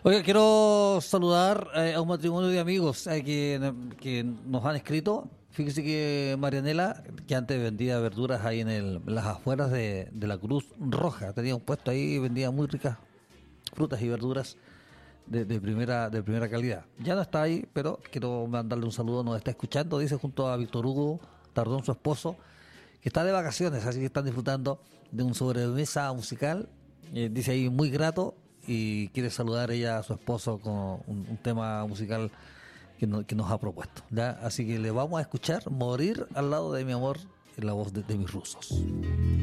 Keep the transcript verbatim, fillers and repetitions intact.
Oiga, quiero saludar eh, a un matrimonio de amigos eh, que, que nos han escrito. Fíjese que Marianela, que antes vendía verduras ahí en, el, en las afueras de, de la Cruz Roja, tenía un puesto ahí y vendía muy ricas frutas y verduras de, de primera de primera calidad. Ya no está ahí, pero quiero mandarle un saludo, nos está escuchando, dice, junto a Víctor Hugo Tardón, su esposo, que está de vacaciones, así que están disfrutando de un sobremesa musical, eh, dice ahí muy grato, y quiere saludar ella a su esposo con un, un tema musical que, no, que nos ha propuesto, ¿ya? Así que le vamos a escuchar Morir al lado de mi amor en la voz de, de mis rusos.